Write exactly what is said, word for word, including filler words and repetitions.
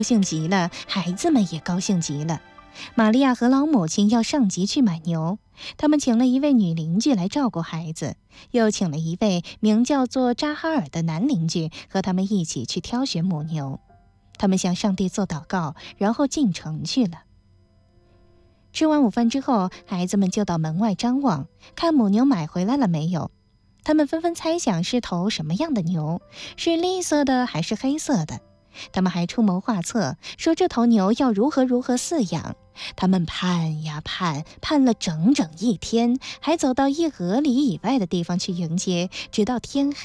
兴极了，孩子们也高兴极了。玛利亚和老母亲要上集去买牛，他们请了一位女邻居来照顾孩子，又请了一位名叫做扎哈尔的男邻居和他们一起去挑选母牛。他们向上帝做祷告，然后进城去了。吃完午饭之后，孩子们就到门外张望，看母牛买回来了没有。他们纷纷猜想是头什么样的牛，是绿色的还是黑色的。他们还出谋划策，说这头牛要如何如何饲养。他们盼呀盼，盼了整整一天，还走到一俄里以外的地方去迎接，直到天黑。